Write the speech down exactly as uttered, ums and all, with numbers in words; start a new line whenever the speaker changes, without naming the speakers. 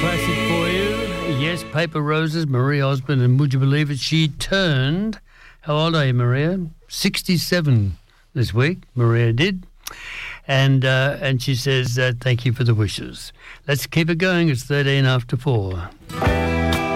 classic for you. Yes, Paper Roses, Maria Osmond, and would you believe it, she turned, how old are you, Maria? sixty-seven this week, Maria did. And uh, and she says, uh, thank you for the wishes. Let's keep it going. It's thirteen after four.